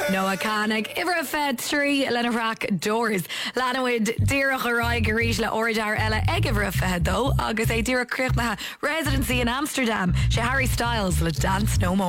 Noah Cannig, Ivra Fed 3, Lena Rack Doors. Lanawid, Dira Harai Garish La Oridar Ella Egivra Fed though, August A Dira Kripnaha, residency in Amsterdam. She Harry Styles, Let's Dance No More.